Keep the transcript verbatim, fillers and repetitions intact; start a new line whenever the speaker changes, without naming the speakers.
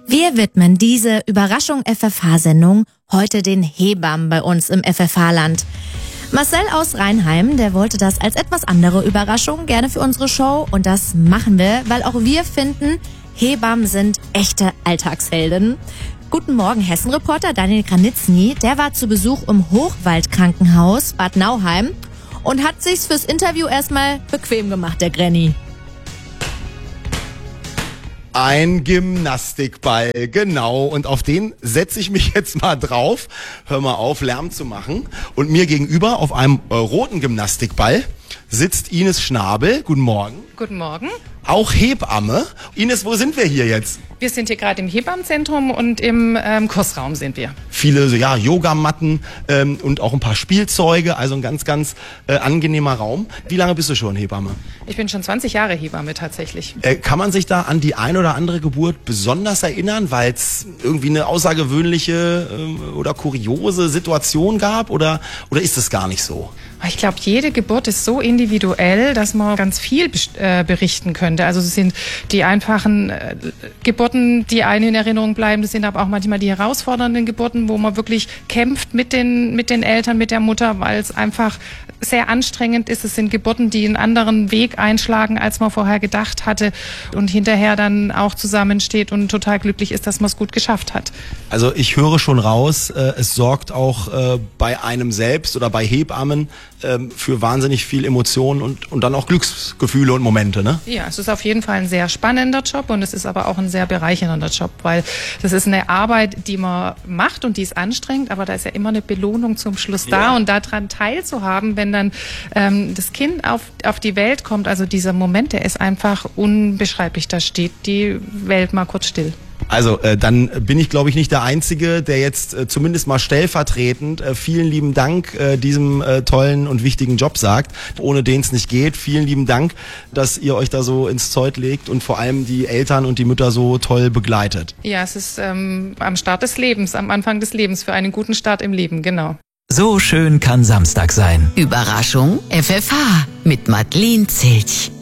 Wir widmen diese Überraschung F F H-Sendung heute den Hebammen bei uns im F F H-Land. Marcel aus Rheinheim, der wollte das als etwas andere Überraschung gerne für unsere Show und das machen wir, weil auch wir finden, Hebammen sind echte Alltagshelden. Guten Morgen, Hessen-Reporter Daniel Granitzny, der war zu Besuch im Hochwaldkrankenhaus Bad Nauheim und hat sich's fürs Interview erstmal bequem gemacht, der Granny.
Ein Gymnastikball, genau. Und auf den setze ich mich jetzt mal drauf. Hör mal auf, Lärm zu machen. Und mir gegenüber auf einem äh, roten Gymnastikball sitzt Ines Schnabel. Guten Morgen.
Guten Morgen.
Auch Hebamme. Ines, wo sind wir hier jetzt?
Wir sind hier gerade im Hebammenzentrum und im ähm, Kursraum sind wir.
Viele so, ja, Yogamatten ähm, und auch ein paar Spielzeuge, also ein ganz, ganz äh, angenehmer Raum. Wie lange bist du schon Hebamme?
Ich bin schon zwanzig Jahre Hebamme tatsächlich.
Äh, kann man sich da an die ein oder andere Geburt besonders erinnern, weil es irgendwie eine außergewöhnliche äh, oder kuriose Situation gab oder, oder ist es gar nicht so?
Ich glaube, jede Geburt ist so individuell, dass man ganz viel äh, berichten könnte. Also es sind die einfachen äh, Geburten, die einem in Erinnerung bleiben. Das sind aber auch manchmal die herausfordernden Geburten, wo man wirklich kämpft mit den, mit den Eltern, mit der Mutter, weil es einfach sehr anstrengend ist. Es sind Geburten, die einen anderen Weg einschlagen, als man vorher gedacht hatte und hinterher dann auch zusammensteht und total glücklich ist, dass man es gut geschafft hat.
Also ich höre schon raus, äh, es sorgt auch äh, bei einem selbst oder bei Hebammen ähm, für wahnsinnig viel Emotionen und, und dann auch Glücksgefühle und Momente, ne?
Ja, es ist auf jeden Fall ein sehr spannender Job und es ist aber auch ein sehr bereichernder Job, weil das ist eine Arbeit, die man macht und die ist anstrengend, aber da ist ja immer eine Belohnung zum Schluss da
Ja.
und daran teilzuhaben, wenn dann ähm, das Kind auf, auf die Welt kommt, also dieser Moment, der ist einfach unbeschreiblich, da steht die Welt mal kurz still.
Also äh, dann bin ich, glaube ich, nicht der Einzige, der jetzt äh, zumindest mal stellvertretend äh, vielen lieben Dank äh, diesem äh, tollen und wichtigen Job sagt, ohne den es nicht geht. Vielen lieben Dank, dass ihr euch da so ins Zeug legt und vor allem die Eltern und die Mütter so toll begleitet.
Ja, es ist ähm, am Start des Lebens, am Anfang des Lebens, für einen guten Start im Leben, genau.
So schön kann Samstag sein.
Überraschung F F H mit Madeleine Zilch.